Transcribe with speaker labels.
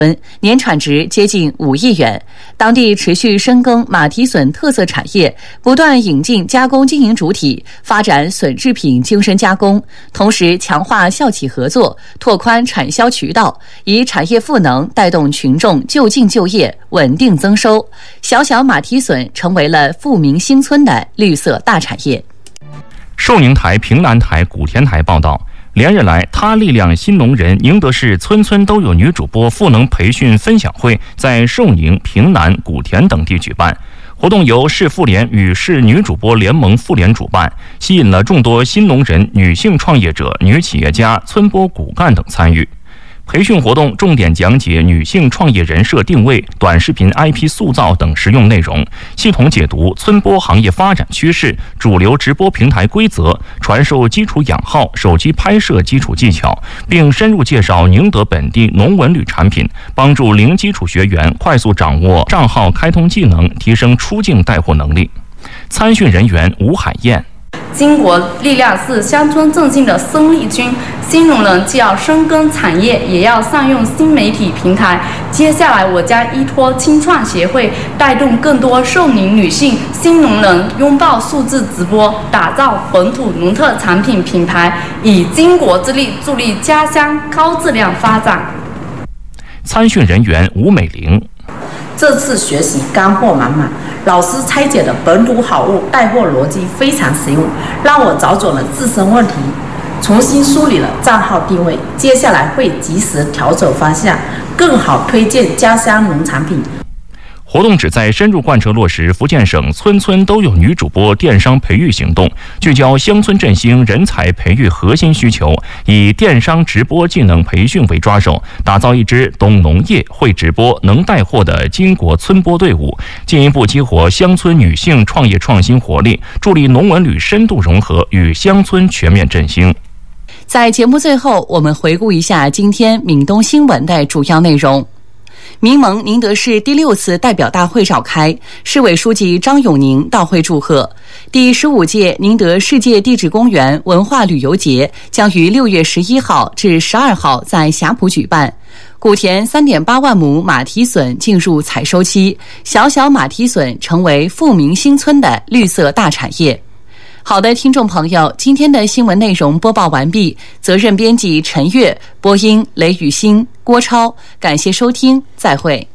Speaker 1: 年产值接近5亿元。当地持续深耕马蹄笋特色产业，不断引进加工经营主体，发展笋制品精深加工，同时强化校企合作，拓宽产销渠道，以产业赋能带动群众就近就业，稳定增收。小小马蹄笋成为了富民新村的绿色大产业。
Speaker 2: 寿宁台、平南台、古田台报道，连日来，他力量新农人宁德市村村都有女主播赋能培训分享会在寿宁、平南、古田等地举办。活动由市妇联与市女主播联盟妇联主办，吸引了众多新农人、女性创业者、女企业家、村播骨干等参与。培训活动重点讲解女性创业人设定位、短视频 IP 塑造等实用内容，系统解读村播行业发展趋势、主流直播平台规则，传授基础养号、手机拍摄基础技巧，并深入介绍宁德本地农文旅产品，帮助零基础学员快速掌握账号开通技能，提升出境带货能力。参训人员吴海燕。
Speaker 3: 经国力量是乡村振兴的生力军，新农人既要深耕产业，也要善用新媒体平台。接下来，我将依托青创协会，带动更多寿宁女性新农人拥抱数字直播，打造本土农特产品品牌，以经国之力助力家乡高质量发展。
Speaker 2: 参训人员吴美玲。
Speaker 4: 这次学习干货满满，老师拆解的本土好物带货逻辑非常实用，让我找准了自身问题，重新梳理了账号定位。接下来会及时调整方向，更好推荐家乡农产品。
Speaker 2: 活动旨在深入贯彻落实福建省村村都有女主播电商培育行动，聚焦乡村振兴人才培育核心需求，以电商直播技能培训为抓手，打造一支懂农业、会直播、能带货的经国村播队伍，进一步激活乡村女性创业创新活力，助力农文旅深度融合与乡村全面振兴。
Speaker 1: 在节目最后，我们回顾一下今天闽东新闻的主要内容。民盟宁德市第6次代表大会召开，市委书记张永宁到会祝贺。第15届宁德世界地质公园文化旅游节将于6月11号至12号在霞浦举办。古田3.8万亩马蹄笋进入采收期，小小马蹄笋成为富民新村的绿色大产业。好的，听众朋友，今天的新闻内容播报完毕，责任编辑陈悦，播音雷雨欣、郭超，感谢收听，再会。